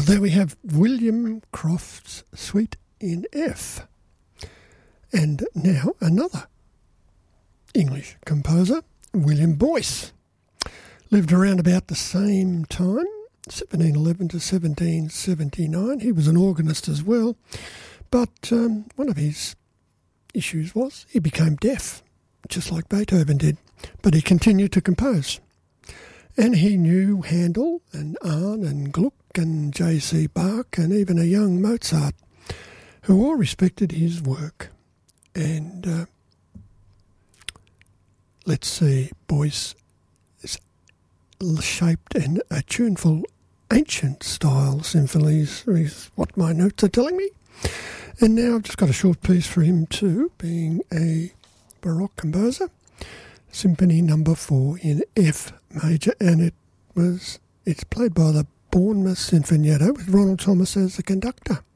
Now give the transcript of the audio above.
There we have William Croft's Suite in F. And now another English composer, William Boyce. Lived around about the same time, 1711 to 1779. He was an organist as well, but one of his issues was he became deaf, just like Beethoven did, but he continued to compose. And he knew Handel and Arne and Gluck and J.C. Bach and even a young Mozart, who all respected his work. And let's see, Boyce is shaped in a tuneful ancient style symphonies is what my notes are telling me. And now I've just got a short piece for him too, being a Baroque composer. Symphony number 4 in F major, and it's played by the Bournemouth Sinfonietta with Ronald Thomas as the conductor.